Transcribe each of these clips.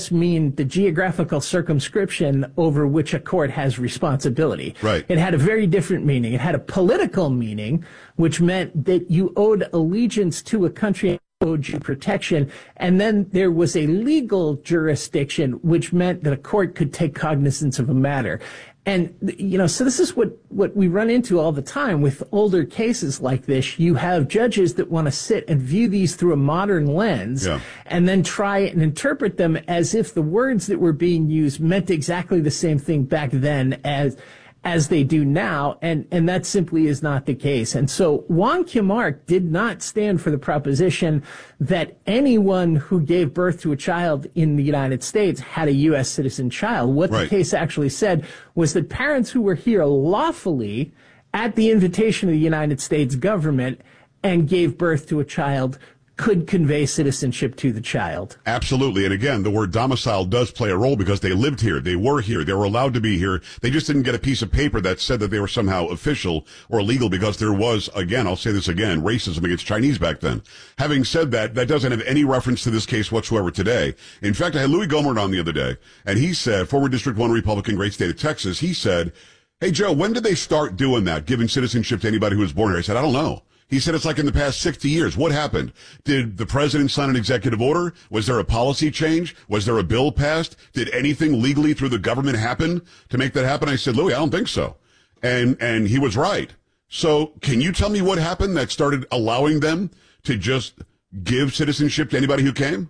just mean the geographical circumscription over which a court has responsibility. Right. It had a very different meaning. It had a political meaning, which meant that you owed allegiance to a country, owed you protection. And then there was a legal jurisdiction, which meant that a court could take cognizance of a matter. And, so this is what we run into all the time with older cases like this. You have judges that want to sit and view these through a modern lens and then try and interpret them as if the words that were being used meant exactly the same thing back then as they do now, and that simply is not the case. And so Wong Kim Ark did not stand for the proposition that anyone who gave birth to a child in the United States had a U.S. citizen child. What the case actually said was that parents who were here lawfully at the invitation of the United States government and gave birth to a child could convey citizenship to the child. Absolutely. And again, the word domicile does play a role because they lived here. They were here. They were allowed to be here. They just didn't get a piece of paper that said that they were somehow official or legal because there was, again, I'll say this again, racism against Chinese back then. Having said that, that doesn't have any reference to this case whatsoever today. In fact, I had Louis Gohmert on the other day, and he said, former District 1 Republican, great state of Texas, he said, hey, Joe, when did they start doing that, giving citizenship to anybody who was born here? I said, I don't know. He said it's like in the past 60 years. What happened? Did the president sign an executive order? Was there a policy change? Was there a bill passed? Did anything legally through the government happen to make that happen? I said, Louis, I don't think so. And he was right. So can you tell me what happened that started allowing them to just give citizenship to anybody who came?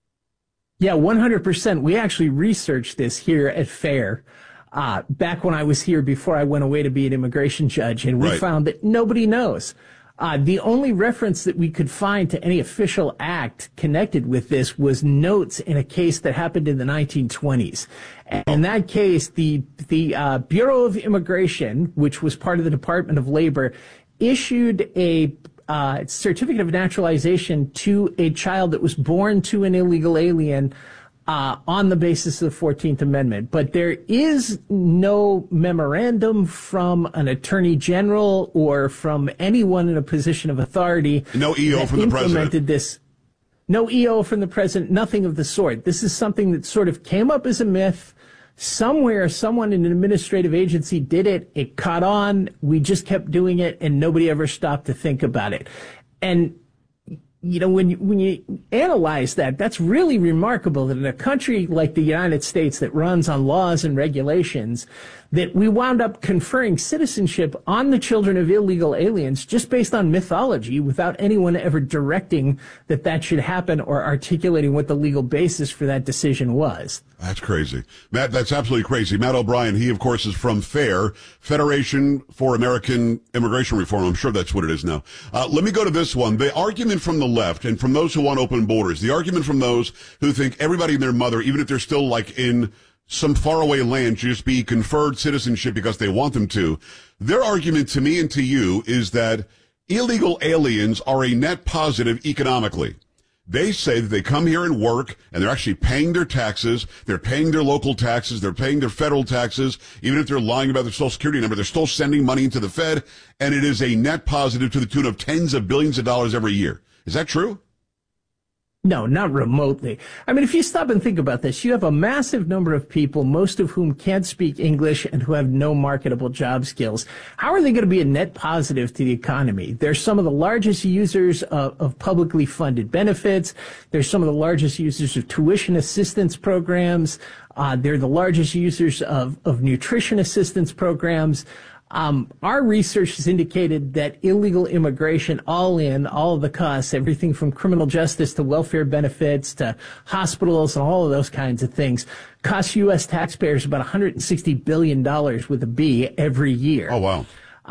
Yeah, 100%. We actually researched this here at FAIR. Back when I was here before I went away to be an immigration judge, and we found that nobody knows. The only reference that we could find to any official act connected with this was notes in a case that happened in the 1920s. And in that case, the Bureau of Immigration, which was part of the Department of Labor, issued a certificate of naturalization to a child that was born to an illegal alien on the basis of the 14th Amendment. But there is no memorandum from an attorney general or from anyone in a position of authority. No EO from the president. This. No EO from the president, nothing of the sort. This is something that sort of came up as a myth. Somewhere, someone in an administrative agency did it. It caught on. We just kept doing it, and nobody ever stopped to think about it. And when you analyze that, that's really remarkable that in a country like the United States that runs on laws and regulations, that we wound up conferring citizenship on the children of illegal aliens just based on mythology without anyone ever directing that should happen or articulating what the legal basis for that decision was. That's crazy. Matt, that's absolutely crazy. Matt O'Brien, he, of course, is from FAIR, Federation for American Immigration Reform. I'm sure that's what it is now. Let me go to this one. The argument from the left and from those who want open borders, the argument from those who think everybody and their mother, even if they're still like in some faraway land, should just be conferred citizenship because they want them to. Their argument to me and to you is that illegal aliens are a net positive economically. They say that they come here and work, and they're actually paying their taxes, they're paying their local taxes, they're paying their federal taxes. Even if they're lying about their Social Security number, they're still sending money into the Fed, and it is a net positive to the tune of tens of billions of dollars every year. Is that true? No, not remotely. I mean, if you stop and think about this, you have a massive number of people, most of whom can't speak English and who have no marketable job skills. How are they going to be a net positive to the economy? They're some of the largest users of publicly funded benefits. They're some of the largest users of tuition assistance programs. They're the largest users of nutrition assistance programs. Our research has indicated that illegal immigration, all of the costs, everything from criminal justice to welfare benefits to hospitals and all of those kinds of things, costs U.S. taxpayers about $160 billion with a B every year. Oh, wow.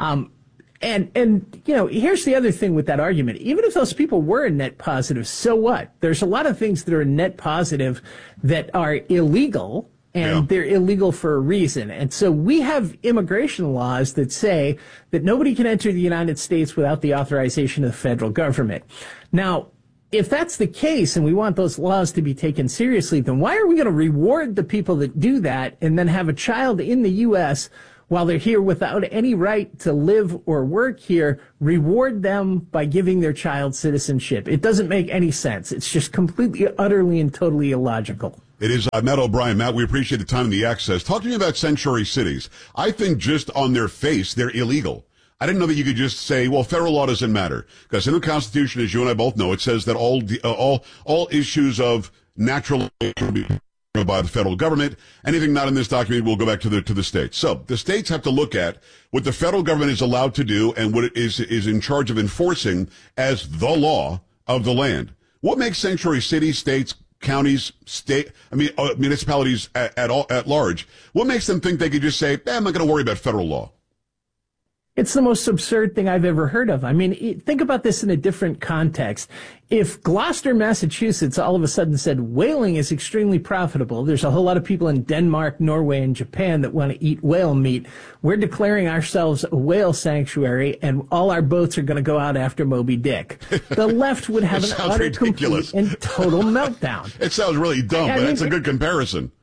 And here's the other thing with that argument. Even if those people were a net positive, so what? There's a lot of things that are a net positive that are illegal. And they're illegal for a reason. And so we have immigration laws that say that nobody can enter the United States without the authorization of the federal government. Now, if that's the case and we want those laws to be taken seriously, then why are we going to reward the people that do that and then have a child in the U.S. while they're here without any right to live or work here, reward them by giving their child citizenship? It doesn't make any sense. It's just completely, utterly, and totally illogical. It is Matt O'Brien. Matt, we appreciate the time and the access. Talk to me about sanctuary cities. I think just on their face, they're illegal. I didn't know that you could just say, well, federal law doesn't matter. Because in the Constitution, as you and I both know, it says that all issues of natural will be by the federal government. Anything not in this document will go back to the states. So the states have to look at what the federal government is allowed to do and what it is in charge of enforcing as the law of the land. What makes sanctuary cities, states, counties, municipalities at large, what makes them think they could just say, I'm not going to worry about federal law? It's the most absurd thing I've ever heard of. I mean, think about this in a different context. If Gloucester, Massachusetts, all of a sudden said whaling is extremely profitable, there's a whole lot of people in Denmark, Norway, and Japan that want to eat whale meat. We're declaring ourselves a whale sanctuary, and all our boats are going to go out after Moby Dick. The left would have an utter, complete, and total meltdown. It sounds really dumb, but it's a good comparison.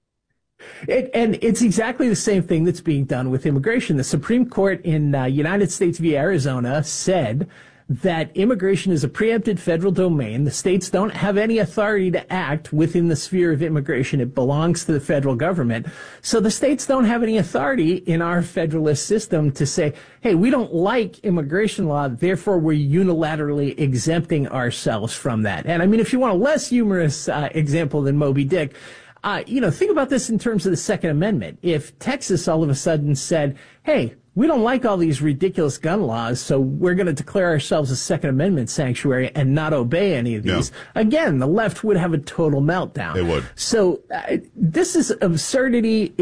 And it's exactly the same thing that's being done with immigration. The Supreme Court in United States v. Arizona said that immigration is a preempted federal domain. The states don't have any authority to act within the sphere of immigration. It belongs to the federal government. So the states don't have any authority in our federalist system to say, hey, we don't like immigration law, therefore we're unilaterally exempting ourselves from that. And I mean, if you want a less humorous example than Moby Dick, think about this in terms of the Second Amendment. If Texas all of a sudden said, hey, we don't like all these ridiculous gun laws, so we're going to declare ourselves a Second Amendment sanctuary and not obey any of these. Yeah. Again, the left would have a total meltdown. They would. So this is absurdity.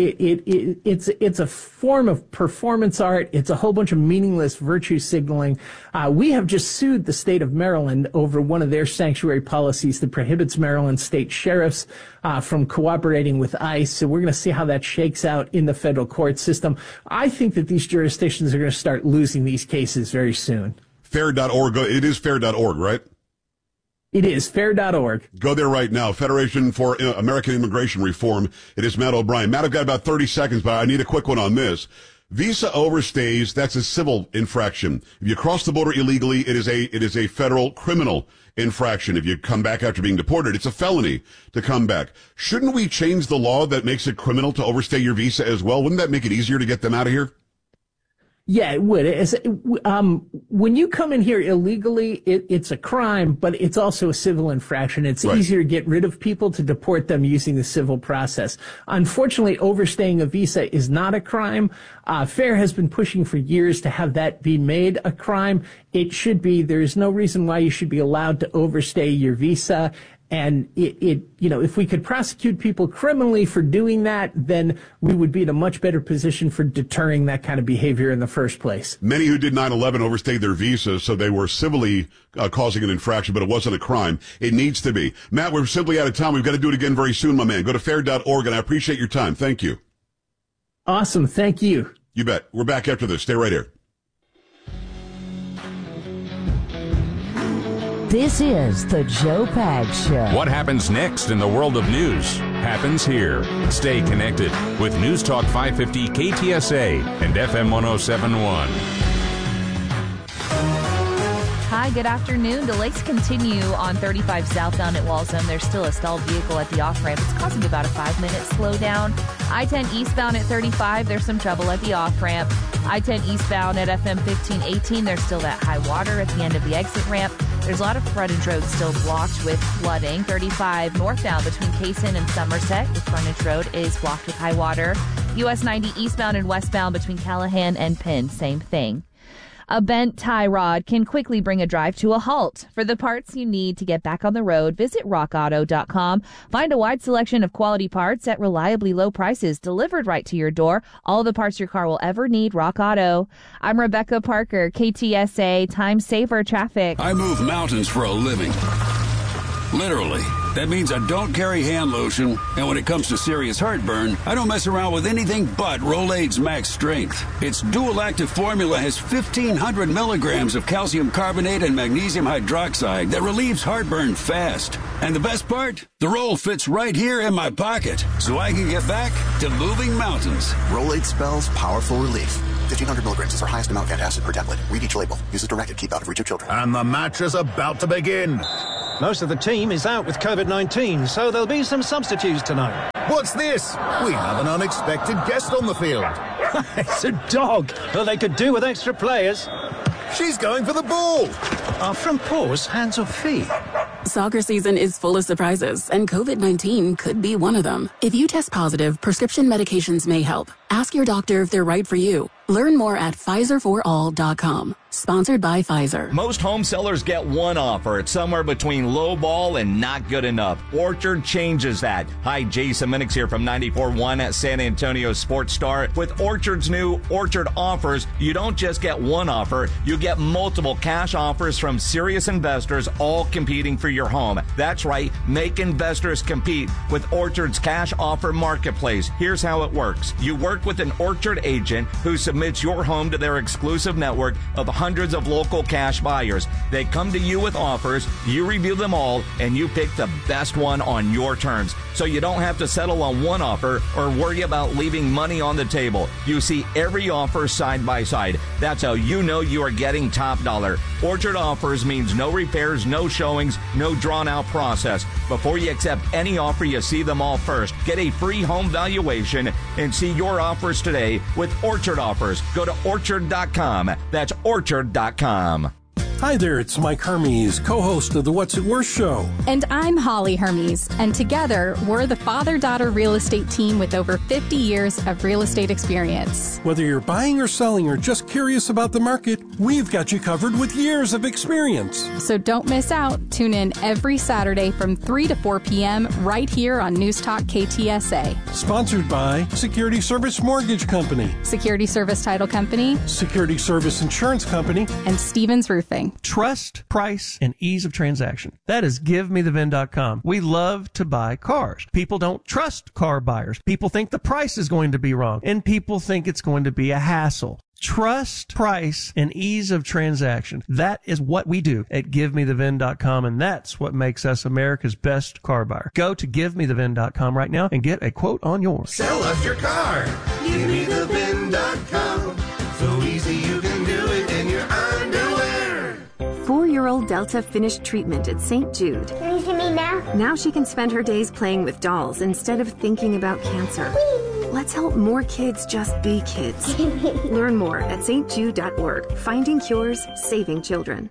It's a form of performance art. It's a whole bunch of meaningless virtue signaling. We have just sued the state of Maryland over one of their sanctuary policies that prohibits Maryland state sheriffs from cooperating with ICE. So we're going to see how that shakes out in the federal court system. I think that these jurisdictions are going to start losing these cases very soon. Fair.org. It is fair.org, right? It is fair.org. Go there right now. Federation for American Immigration Reform. It is Matt O'Brien. Matt, I've got about 30 seconds, but I need a quick one on this. Visa overstays, that's a civil infraction. If you cross the border illegally, it is a federal criminal infraction. If you come back after being deported, it's a felony to come back. Shouldn't we change the law that makes it criminal to overstay your visa as well? Wouldn't that make it easier to get them out of here? Yeah, it would. When you come in here illegally, it's a crime, but it's also a civil infraction. It's right. Easier to get rid of people, to deport them using the civil process. Unfortunately, overstaying a visa is not a crime. FAIR has been pushing for years to have that be made a crime. It should be. There is no reason why you should be allowed to overstay your visa. And if we could prosecute people criminally for doing that, then we would be in a much better position for deterring that kind of behavior in the first place. Many who did 9/11 overstayed their visas, so they were civilly causing an infraction, but it wasn't a crime. It needs to be. Matt, we're simply out of time. We've got to do it again very soon, my man. Go to fair.org, and I appreciate your time. Thank you. Awesome. Thank you. You bet. We're back after this. Stay right here. This is the Joe Pags Show. What happens next in the world of news happens here. Stay connected with News Talk 550 KTSA and FM 107.1. Hi, good afternoon. Delays continue on 35 southbound at Walzone. There's still a stalled vehicle at the off-ramp. It's causing about a 5-minute slowdown. I-10 eastbound at 35, there's some trouble at the off-ramp. I-10 eastbound at FM 1518, there's still that high water at the end of the exit ramp. There's a lot of frontage roads still blocked with flooding. 35 northbound between Kaysen and Somerset, the frontage road is blocked with high water. US 90 eastbound and westbound between Callahan and Penn, same thing. A bent tie rod can quickly bring a drive to a halt. For the parts you need to get back on the road, visit rockauto.com. Find a wide selection of quality parts at reliably low prices delivered right to your door. All the parts your car will ever need, Rock Auto. I'm Rebecca Parker, KTSA Time Saver Traffic. I move mountains for a living. Literally. That means I don't carry hand lotion, and when it comes to serious heartburn, I don't mess around with anything but Rolaids Max Strength. Its dual-active formula has 1,500 milligrams of calcium carbonate and magnesium hydroxide that relieves heartburn fast. And the best part? The roll fits right here in my pocket, so I can get back to moving mountains. Rolaids spells powerful relief. 1,500 milligrams is our highest amount of antacid per tablet. Read each label. Use as directed. Keep out of reach of children. And the match is about to begin. Most of the team is out with COVID-19, so there'll be some substitutes tonight. What's this? We have an unexpected guest on the field. It's a dog. Well, they could do with extra players. She's going for the ball. Are front paws hands or feet? Soccer season is full of surprises, and COVID-19 could be one of them. If you test positive, prescription medications may help. Ask your doctor if they're right for you. Learn more at PfizerForAll.com. Sponsored by Pfizer. Most home sellers get one offer. It's somewhere between low ball and not good enough. Orchard changes that. Hi, Jason Minix here from 94.1 San Antonio Sports Star. With Orchard's new Orchard offers, you don't just get one offer, you get multiple cash offers from serious investors, all competing for your home. That's right, make investors compete with Orchard's cash offer marketplace. Here's how it works. You work with an Orchard agent who submits your home to their exclusive network of hundreds of local cash buyers. They come to you with offers, you review them all, and you pick the best one on your terms. So you don't have to settle on one offer or worry about leaving money on the table. You see every offer side by side. That's how you know you are getting top dollar. Orchard offers means no repairs, no showings, no drawn out process. Before you accept any offer, you see them all first. Get a free home valuation and see your offers today with Orchard offers. Go to orchard.com. That's orchard.com. Hi there, it's Mike Hermes, co-host of the What's It Worth show. And I'm Holly Hermes, and together we're the father-daughter real estate team with over 50 years of real estate experience. Whether you're buying or selling or just curious about the market, we've got you covered with years of experience. So don't miss out. Tune in every Saturday from 3 to 4 p.m. right here on News Talk KTSA. Sponsored by Security Service Mortgage Company, Security Service Title Company, Security Service Insurance Company, and Stevens Roofing. Trust, price, and ease of transaction. That is GiveMeTheVin.com. We love to buy cars. People don't trust car buyers. People think the price is going to be wrong, and people think it's going to be a hassle. Trust, price, and ease of transaction. That is what we do at GiveMeTheVin.com, and that's what makes us America's best car buyer. Go to GiveMeTheVin.com right now and get a quote on yours. Sell us your car. GiveMeTheVin.com. So easy you can do it in your underwear. 4-year-old Delta finished treatment at St. Jude. Can you see me now? Now she can spend her days playing with dolls instead of thinking about cancer. Whee! Let's help more kids just be kids. Learn more at stjude.org. Finding cures, saving children.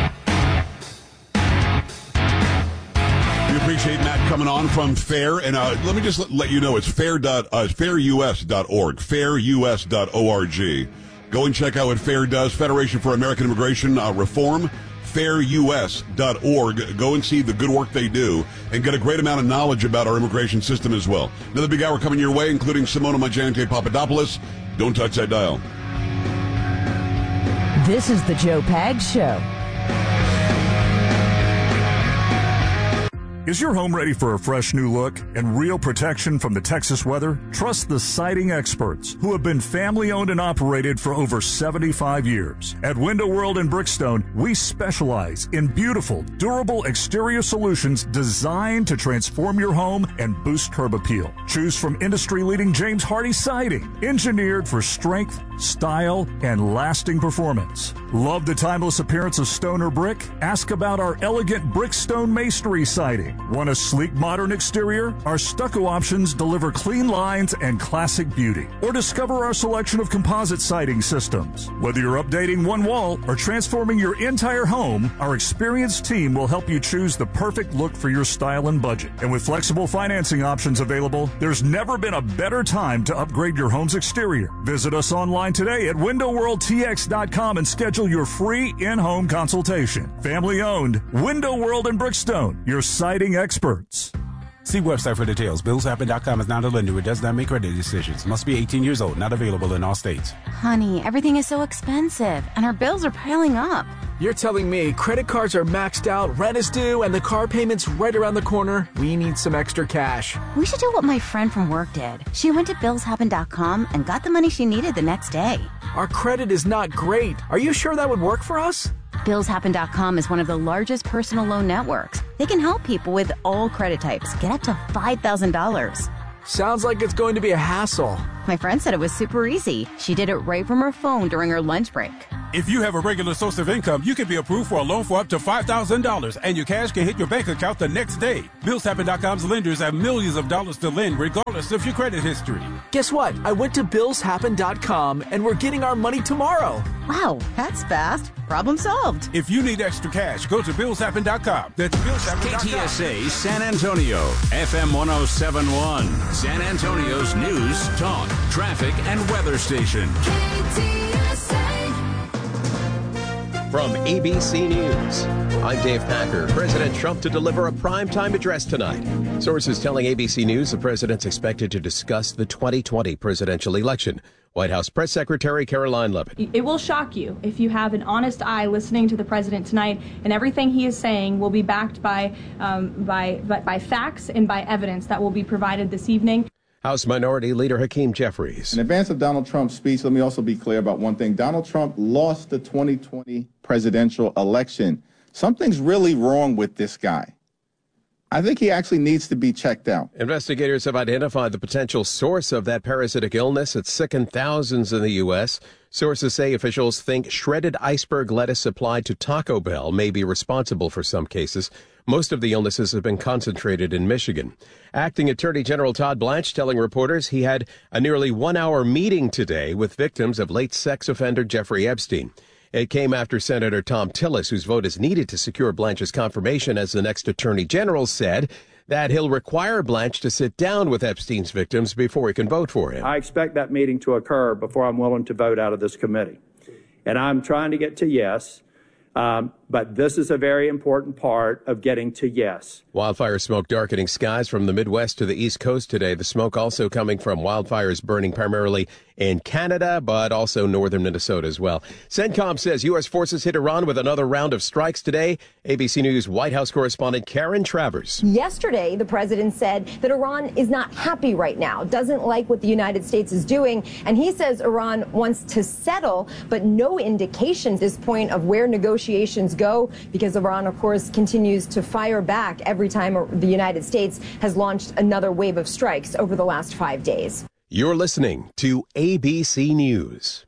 We appreciate Matt coming on from FAIR, and let me just let you know it's fairus.org, fairus.org. Go and check out what FAIR does, Federation for American Immigration Reform, fairus.org. Go and see the good work they do and get a great amount of knowledge about our immigration system as well. Another big hour coming your way, including Simona Majanite Papadopoulos. Don't touch that dial. This is the Joe Pags Show. Is your home ready for a fresh new look and real protection from the Texas weather? Trust the siding experts who have been family-owned and operated for over 75 years. At Window World in Brickstone, we specialize in beautiful, durable exterior solutions designed to transform your home and boost curb appeal. Choose from industry-leading James Hardy siding, engineered for strength, style, and lasting performance. Love the timeless appearance of stone or brick? Ask about our elegant Brickstone masonry siding. Want a sleek, modern exterior? Our stucco options deliver clean lines and classic beauty. Or discover our selection of composite siding systems. Whether you're updating one wall or transforming your entire home, our experienced team will help you choose the perfect look for your style and budget. And with flexible financing options available, there's never been a better time to upgrade your home's exterior. Visit us online today at WindowWorldTX.com and schedule your free in-home consultation. Family owned, Window World in Brickstone, your siding experts. See website for details. BillsHappen.com is not a lender. It does not make credit decisions. Must be 18 years old. Not available in all states. Honey, everything is so expensive, and our bills are piling up. You're telling me credit cards are maxed out, rent is due, and the car payment's right around the corner? We need some extra cash. We should do what my friend from work did. She went to BillsHappen.com and got the money she needed the next day. Our credit is not great. Are you sure that would work for us? BillsHappen.com is one of the largest personal loan networks. They can help people with all credit types get up to $5,000. Sounds like it's going to be a hassle. My friend said it was super easy. She did it right from her phone during her lunch break. If you have a regular source of income, you can be approved for a loan for up to $5,000, and your cash can hit your bank account the next day. BillsHappen.com's lenders have millions of dollars to lend regardless of your credit history. Guess what? I went to BillsHappen.com, and we're getting our money tomorrow. Wow, that's fast. Problem solved. If you need extra cash, go to BillsHappen.com. That's BillsHappen.com. KTSA San Antonio, FM 107.1, San Antonio's news, talk, traffic, and weather station. From ABC News, I'm Dave Packer. President Trump to deliver a primetime address tonight. Sources telling ABC News the president's expected to discuss the 2020 presidential election. White House Press Secretary Caroline Leavitt. It will shock you if you have an honest eye listening to the president tonight, and everything he is saying will be backed by facts and by evidence that will be provided this evening. House Minority Leader Hakeem Jeffries. In advance of Donald Trump's speech, let me also be clear about one thing. Donald Trump lost the 2020 presidential election. Something's really wrong with this guy. I think he actually needs to be checked out. Investigators have identified the potential source of that parasitic illness. It's sickened thousands in the U.S. Sources say officials think shredded iceberg lettuce supplied to Taco Bell may be responsible for some cases. Most of the illnesses have been concentrated in Michigan. Acting Attorney General Todd Blanche telling reporters he had a nearly 1-hour meeting today with victims of late sex offender Jeffrey Epstein. It came after Senator Tom Tillis, whose vote is needed to secure Blanche's confirmation as the next Attorney General, said that he'll require Blanche to sit down with Epstein's victims before he can vote for him. I expect that meeting to occur before I'm willing to vote out of this committee. And I'm trying to get to yes. But this is a very important part of getting to yes. Wildfire smoke darkening skies from the Midwest to the East Coast today. The smoke also coming from wildfires burning primarily in Canada, but also northern Minnesota as well. CENTCOM says U.S. forces hit Iran with another round of strikes today. ABC News White House correspondent Karen Travers. Yesterday, the president said that Iran is not happy right now, doesn't like what the United States is doing, and he says Iran wants to settle, but no indication at this point of where negotiations go, because Iran, of course, continues to fire back every time the United States has launched another wave of strikes over the last 5 days. You're listening to ABC News.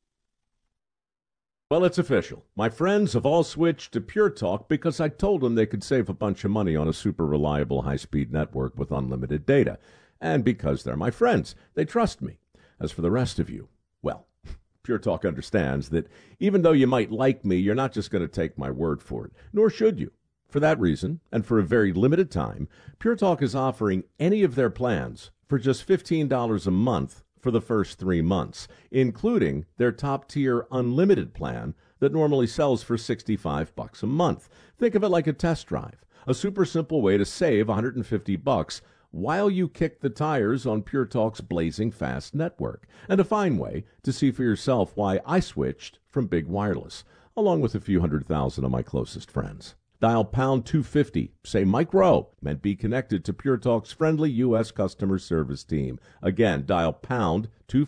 Well, it's official. My friends have all switched to Pure Talk because I told them they could save a bunch of money on a super reliable high-speed network with unlimited data. And because they're my friends, they trust me. As for the rest of you, well, Pure Talk understands that even though you might like me, you're not just going to take my word for it, nor should you. For that reason, and for a very limited time, Pure Talk is offering any of their plans for just $15 a month for the first 3 months, including their top-tier unlimited plan that normally sells for $65 a month. Think of it like a test drive, a super simple way to save $150 while you kick the tires on Pure Talk's blazing fast network, and a fine way to see for yourself why I switched from big wireless, along with a few 100,000 of my closest friends. Dial pound 250, say Mike Rowe, and be connected to Pure Talk's friendly U.S. customer service team. Again, dial pound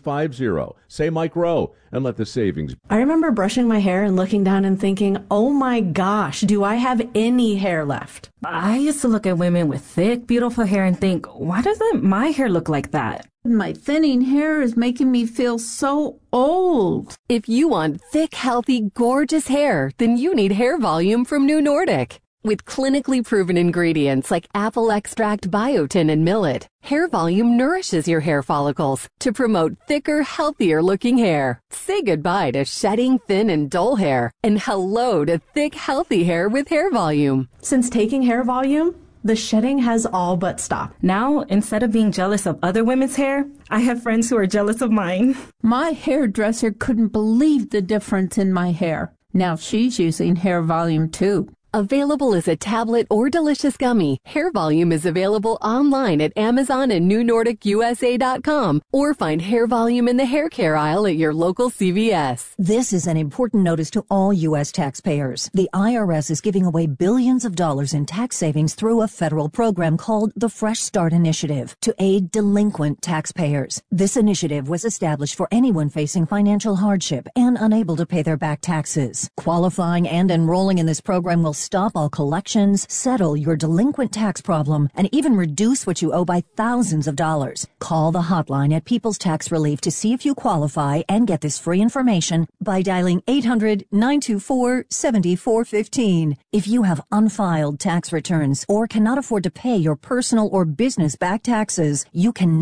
250, say Mike Rowe, and let the savings. I remember brushing my hair and looking down and thinking, oh my gosh, do I have any hair left? I used to look at women with thick, beautiful hair and think, why doesn't my hair look like that? My thinning hair is making me feel so old. If you want thick, healthy, gorgeous hair, then you need Hair Volume from New Nordic. With clinically proven ingredients like apple extract, biotin, and millet, Hair Volume nourishes your hair follicles to promote thicker, healthier-looking hair. Say goodbye to shedding, thin, and dull hair, and hello to thick, healthy hair with Hair Volume. Since taking Hair Volume, the shedding has all but stopped. Now, instead of being jealous of other women's hair, I have friends who are jealous of mine. My hairdresser couldn't believe the difference in my hair. Now she's using Hair Volume too. Available as a tablet or delicious gummy, Hair Volume is available online at Amazon and NewNordicUSA.com, or find Hair Volume in the hair care aisle at your local CVS. This is an important notice to all U.S. taxpayers. The IRS is giving away billions of dollars in tax savings through a federal program called the Fresh Start Initiative to aid delinquent taxpayers. This initiative was established for anyone facing financial hardship and unable to pay their back taxes. Qualifying and enrolling in this program will stop all collections, settle your delinquent tax problem, and even reduce what you owe by thousands of dollars. Call the hotline at People's Tax Relief to see if you qualify and get this free information by dialing 800-924-7415. If you have unfiled tax returns or cannot afford to pay your personal or business back taxes, you can